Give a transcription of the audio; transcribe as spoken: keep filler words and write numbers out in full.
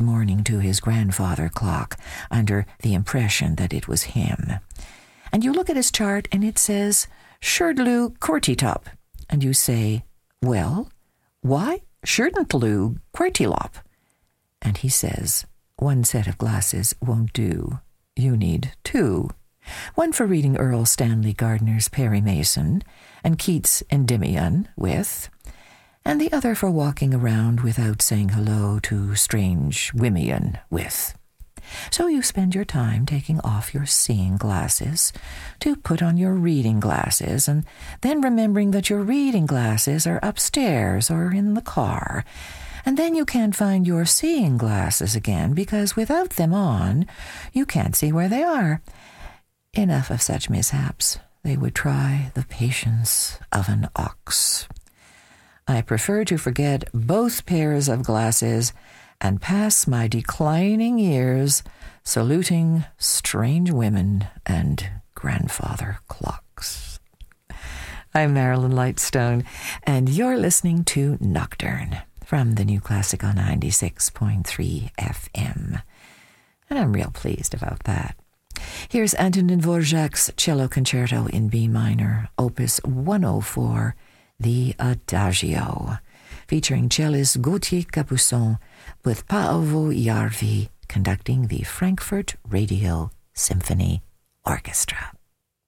morning to his grandfather clock under the impression that it was him. And you look at his chart and it says, Sherdlu Kortitop. And you say, well, why Sherdentlu Kwertilop? And he says, one set of glasses won't do. You need two. One for reading Earl Stanley Gardner's Perry Mason and Keats' Endymion with, and the other for walking around without saying hello to strange women with. So you spend your time taking off your seeing glasses to put on your reading glasses, and then remembering that your reading glasses are upstairs or in the car. And then you can't find your seeing glasses again, because without them on, you can't see where they are. Enough of such mishaps. They would try the patience of an ox. I prefer to forget both pairs of glasses and pass my declining years saluting strange women and grandfather clocks. I'm Marilyn Lightstone, and you're listening to Nocturne from the New Classical ninety-six point three F M. And I'm real pleased about that. Here's Antonin Dvorak's Cello Concerto in B minor, Opus one oh four, the Adagio, featuring cellist Gauthier Capuçon with Paavo Järvi conducting the Frankfurt Radio Symphony Orchestra.